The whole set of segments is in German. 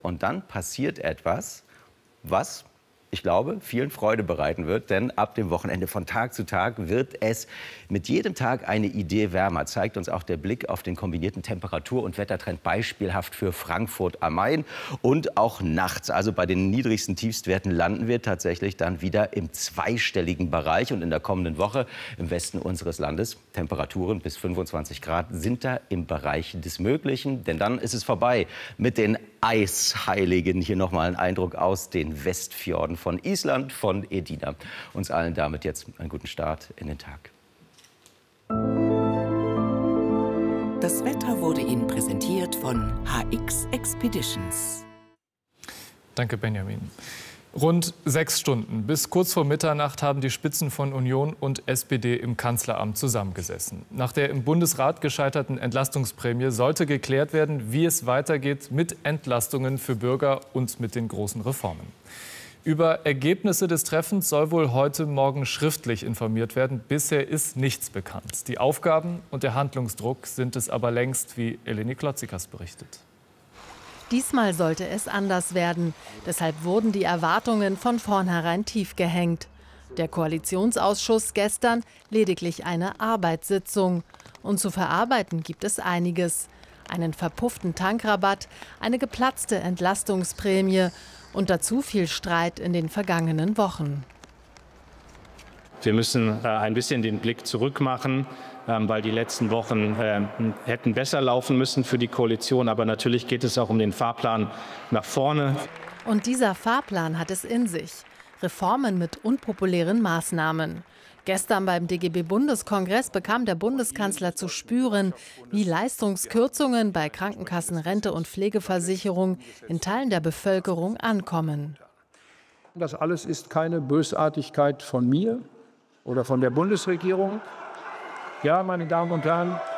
Und dann passiert etwas, was, ich glaube, vielen Freude bereiten wird. Denn ab dem Wochenende von Tag zu Tag wird es mit jedem Tag eine Idee wärmer. Zeigt uns auch der Blick auf den kombinierten Temperatur- und Wettertrend beispielhaft für Frankfurt am Main. Und auch nachts, also bei den niedrigsten Tiefstwerten, landen wir tatsächlich dann wieder im zweistelligen Bereich. Und in der kommenden Woche im Westen unseres Landes Temperaturen bis 25 Grad sind da im Bereich des Möglichen. Denn dann ist es vorbei mit den Eisheiligen. Hier nochmal ein Eindruck aus den Westfjorden von Island, von Edina. Uns allen damit jetzt einen guten Start in den Tag. Das Wetter wurde Ihnen präsentiert von HX Expeditions. Danke, Benjamin. Rund 6 Stunden bis kurz vor Mitternacht haben die Spitzen von Union und SPD im Kanzleramt zusammengesessen. Nach der im Bundesrat gescheiterten Entlastungsprämie sollte geklärt werden, wie es weitergeht mit Entlastungen für Bürger und mit den großen Reformen. Über Ergebnisse des Treffens soll wohl heute Morgen schriftlich informiert werden. Bisher ist nichts bekannt. Die Aufgaben und der Handlungsdruck sind es aber längst, wie Eleni Klotzikas berichtet. Diesmal sollte es anders werden. Deshalb wurden die Erwartungen von vornherein tief gehängt. Der Koalitionsausschuss gestern lediglich eine Arbeitssitzung. Und zu verarbeiten gibt es einiges. Einen verpufften Tankrabatt, eine geplatzte Entlastungsprämie und dazu viel Streit in den vergangenen Wochen. Wir müssen ein bisschen den Blick zurück machen, weil die letzten Wochen hätten besser laufen müssen für die Koalition. Aber natürlich geht es auch um den Fahrplan nach vorne. Und dieser Fahrplan hat es in sich. Reformen mit unpopulären Maßnahmen. Gestern beim DGB-Bundeskongress bekam der Bundeskanzler zu spüren, wie Leistungskürzungen bei Krankenkassen, Rente und Pflegeversicherung in Teilen der Bevölkerung ankommen. Das alles ist keine Bösartigkeit von mir oder von der Bundesregierung. Ja, meine Damen und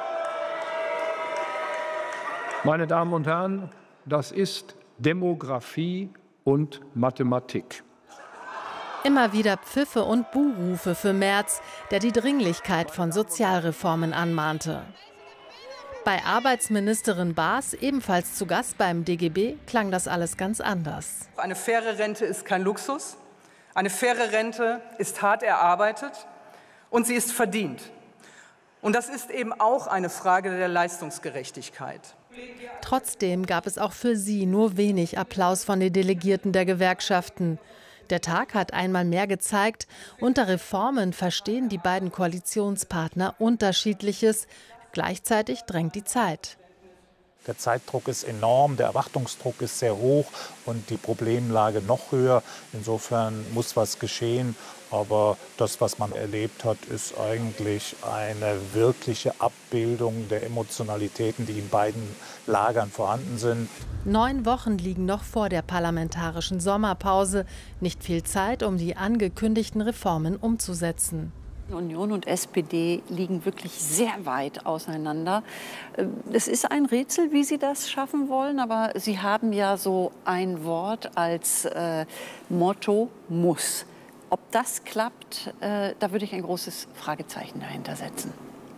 Herren, das ist Demografie und Mathematik. Immer wieder Pfiffe und Buhrufe für Merz, der die Dringlichkeit von Sozialreformen anmahnte. Bei Arbeitsministerin Baas, ebenfalls zu Gast beim DGB, klang das alles ganz anders. Eine faire Rente ist kein Luxus. Eine faire Rente ist hart erarbeitet und sie ist verdient. Und das ist eben auch eine Frage der Leistungsgerechtigkeit. Trotzdem gab es auch für sie nur wenig Applaus von den Delegierten der Gewerkschaften. Der Tag hat einmal mehr gezeigt, unter Reformen verstehen die beiden Koalitionspartner Unterschiedliches. Gleichzeitig drängt die Zeit. Der Zeitdruck ist enorm, der Erwartungsdruck ist sehr hoch und die Problemlage noch höher. Insofern muss was geschehen. Aber das, was man erlebt hat, ist eigentlich eine wirkliche Abbildung der Emotionalitäten, die in beiden Lagern vorhanden sind. 9 Wochen liegen noch vor der parlamentarischen Sommerpause. Nicht viel Zeit, um die angekündigten Reformen umzusetzen. Union und SPD liegen wirklich sehr weit auseinander. Es ist ein Rätsel, wie Sie das schaffen wollen, aber Sie haben ja so ein Wort als Motto: muss. Ob das klappt, da würde ich ein großes Fragezeichen dahinter setzen.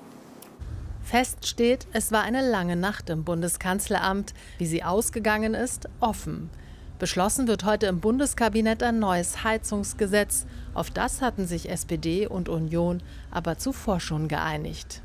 Fest steht, es war eine lange Nacht im Bundeskanzleramt. Wie sie ausgegangen ist, offen. Beschlossen wird heute im Bundeskabinett ein neues Heizungsgesetz. Auf das hatten sich SPD und Union aber zuvor schon geeinigt.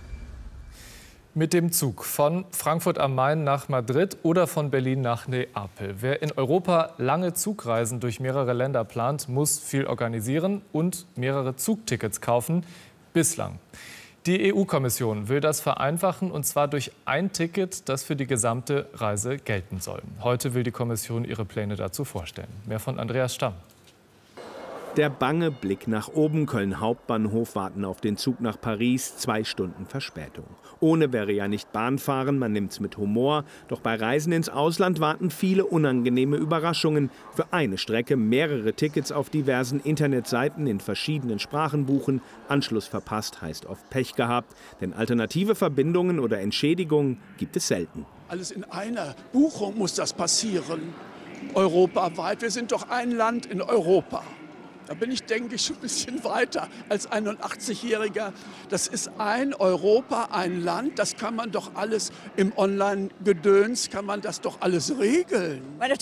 Mit dem Zug von Frankfurt am Main nach Madrid oder von Berlin nach Neapel. Wer in Europa lange Zugreisen durch mehrere Länder plant, muss viel organisieren und mehrere Zugtickets kaufen. Bislang. Die EU-Kommission will das vereinfachen, und zwar durch ein Ticket, das für die gesamte Reise gelten soll. Heute will die Kommission ihre Pläne dazu vorstellen. Mehr von Andreas Stamm. Der bange Blick nach oben. Köln Hauptbahnhof, warten auf den Zug nach Paris. 2 Stunden Verspätung. Ohne wäre ja nicht Bahnfahren, man nimmt's mit Humor. Doch bei Reisen ins Ausland warten viele unangenehme Überraschungen. Für eine Strecke mehrere Tickets auf diversen Internetseiten in verschiedenen Sprachen buchen. Anschluss verpasst heißt oft Pech gehabt. Denn alternative Verbindungen oder Entschädigungen gibt es selten. Alles in einer Buchung muss das passieren. Europaweit. Wir sind doch ein Land in Europa. Da bin ich, denke ich, schon ein bisschen weiter als 81-Jähriger. Das ist ein Europa, ein Land, das kann man doch alles im Online-Gedöns, kann man das doch alles regeln.